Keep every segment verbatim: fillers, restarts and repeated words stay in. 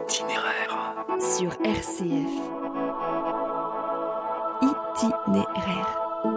Itinéraire. Sur R C F. Itinéraire.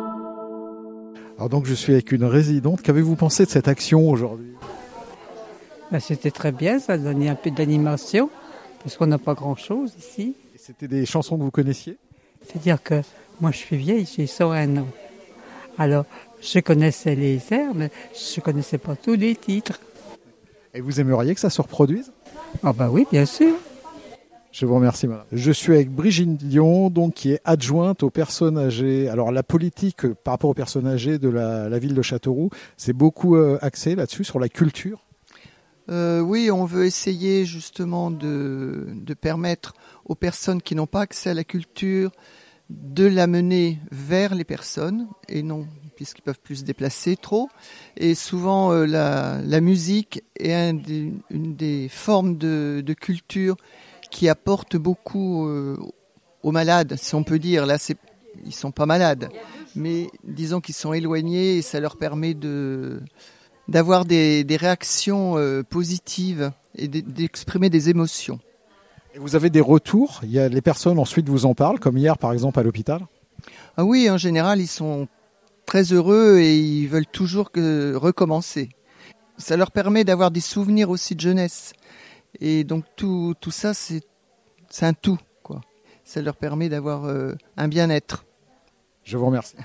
Alors donc je suis avec une résidente. Qu'avez-vous pensé de cette action aujourd'hui ? Ben, c'était très bien, ça donnait un peu d'animation, parce qu'on n'a pas grand-chose ici. Et c'était des chansons que vous connaissiez ? C'est-à-dire que moi je suis vieille, j'ai cent un ans. Alors je connaissais les airs, mais je ne connaissais pas tous les titres. Et vous aimeriez que ça se reproduise ? Ah ben oui, bien sûr. Je vous remercie, madame. Je suis avec Brigitte Dion, donc, qui est adjointe aux personnes âgées. Alors, la politique euh, par rapport aux personnes âgées de la, la ville de Châteauroux, c'est beaucoup euh, axé là-dessus, sur la culture. Euh, oui, on veut essayer justement de, de permettre aux personnes qui n'ont pas accès à la culture de l'amener vers les personnes, et non, puisqu'ils peuvent plus se déplacer trop. Et souvent, euh, la, la musique est un des, une des formes de, de culture qui apporte beaucoup euh, aux malades, si on peut dire. Là, c'est, ils sont pas malades, mais disons qu'ils sont éloignés et ça leur permet de, d'avoir des, des réactions euh, positives et d'exprimer des émotions. Et vous avez des retours ? Il y a, les personnes ensuite vous en parlent, comme hier par exemple à l'hôpital ? Ah oui, en général, ils sont très heureux et ils veulent toujours que recommencer. Ça leur permet d'avoir des souvenirs aussi de jeunesse. Et donc tout, tout ça, c'est, c'est un tout, quoi. Ça leur permet d'avoir euh, un bien-être. Je vous remercie.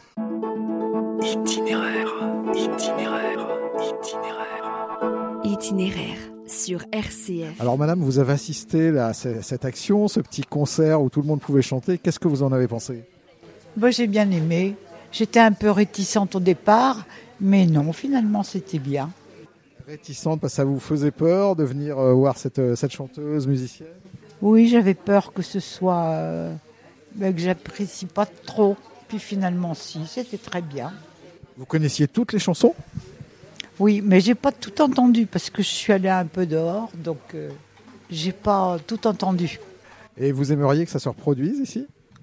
Itinéraire. Itinéraire. Itinéraire. Itinéraire sur R C F. Alors madame, vous avez assisté là, à cette action, ce petit concert où tout le monde pouvait chanter. Qu'est-ce que vous en avez pensé ? Moi, j'ai bien aimé. J'étais un peu réticente au départ, mais non, finalement, c'était bien. Réticente parce que ça vous faisait peur de venir euh, voir cette, cette chanteuse musicienne ? Oui, j'avais peur que ce soit... Euh, ben, que j'apprécie pas trop. Puis finalement, si, c'était très bien. Vous connaissiez toutes les chansons ? Oui, mais j'ai pas tout entendu parce que je suis allée un peu dehors, donc euh, j'ai pas tout entendu. Et vous aimeriez que ça se reproduise ici ?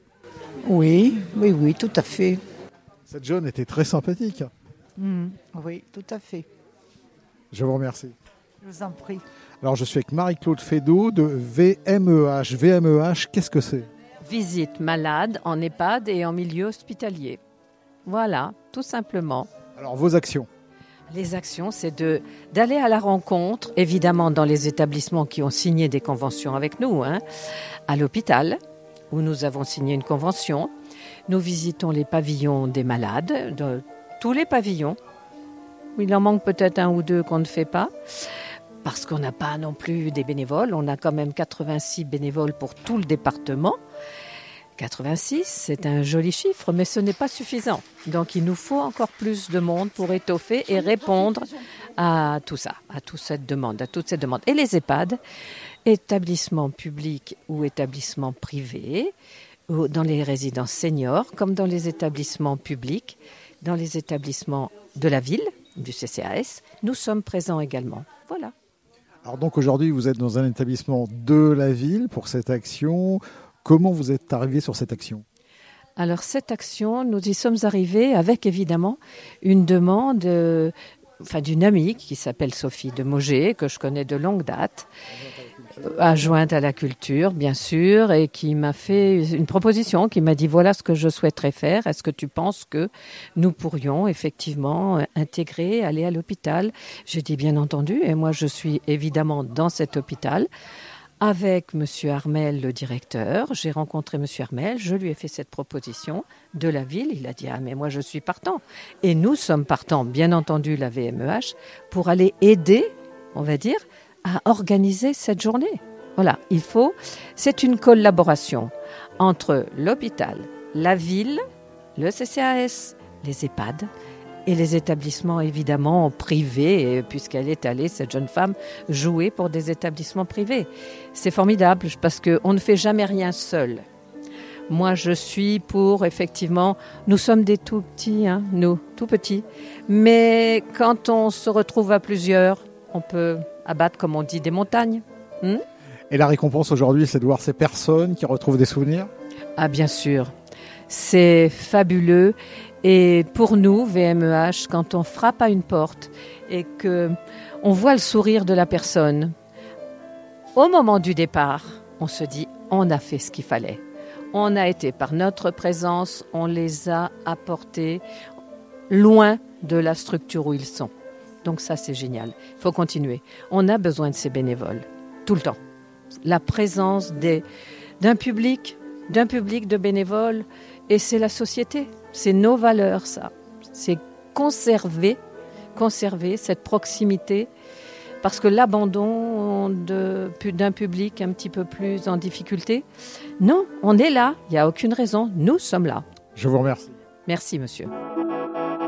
Oui, oui, oui, tout à fait. Cette jeune était très sympathique. Mmh, oui, tout à fait. Je vous remercie. Je vous en prie. Alors, je suis avec Marie-Claude Fédot de V M E H. V M E H, qu'est-ce que c'est ? Visite malade en EHPAD et en milieu hospitalier. Voilà, tout simplement. Alors, vos actions ? Les actions, c'est de, d'aller à la rencontre, évidemment dans les établissements qui ont signé des conventions avec nous, hein, à l'hôpital, où nous avons signé une convention. Nous visitons les pavillons des malades, de tous les pavillons. Il en manque peut-être un ou deux qu'on ne fait pas, parce qu'on n'a pas non plus des bénévoles. On a quand même quatre-vingt-six bénévoles pour tout le département. quatre-vingt-six, c'est un joli chiffre, mais ce n'est pas suffisant. Donc il nous faut encore plus de monde pour étoffer et répondre à tout ça, à toute cette demande, à toutes ces demandes. Et les EHPAD, établissements publics ou établissements privés, ou dans les résidences seniors, comme dans les établissements publics, dans les établissements de la ville, du C C A S, nous sommes présents également. Voilà. Alors donc aujourd'hui, vous êtes dans un établissement de la ville pour cette action. Comment vous êtes arrivé sur cette action ? Alors cette action, nous y sommes arrivés avec évidemment une demande euh, enfin, d'une amie qui s'appelle Sophie de Mauger, que je connais de longue date, adjointe à la culture bien sûr, et qui m'a fait une proposition, qui m'a dit voilà ce que je souhaiterais faire, est-ce que tu penses que nous pourrions effectivement intégrer, aller à l'hôpital ? J'ai dit bien entendu, et moi je suis évidemment dans cet hôpital. Avec M. Armel, le directeur, j'ai rencontré M. Armel, je lui ai fait cette proposition de la ville. Il a dit « Ah, mais moi, je suis partant ». Et nous sommes partants, bien entendu, la V M E H, pour aller aider, on va dire, à organiser cette journée. Voilà, il faut... C'est une collaboration entre l'hôpital, la ville, le C C A S, les EHPAD et les établissements évidemment privés, puisqu'elle est allée, cette jeune femme, jouer pour des établissements privés. C'est formidable parce qu'on ne fait jamais rien seul. Moi, je suis pour, effectivement, nous sommes des tout petits, hein, nous, tout petits. Mais quand on se retrouve à plusieurs, on peut abattre, comme on dit, des montagnes. Hmm? Et la récompense aujourd'hui, c'est de voir ces personnes qui retrouvent des souvenirs ? Ah, bien sûr. C'est fabuleux. Et pour nous, V M E H, quand on frappe à une porte et qu'on voit le sourire de la personne au moment du départ, on se dit, on a fait ce qu'il fallait. On a été, par notre présence, on les a apportés loin de la structure où ils sont. Donc ça, c'est génial. Il faut continuer. On a besoin de ces bénévoles, tout le temps. La présence des, d'un public, d'un public de bénévoles, et c'est la société. C'est nos valeurs, ça. C'est conserver, conserver cette proximité, parce que l'abandon de, d'un public un petit peu plus en difficulté, non, on est là, il n'y a aucune raison, nous sommes là. Je vous remercie. Merci, monsieur.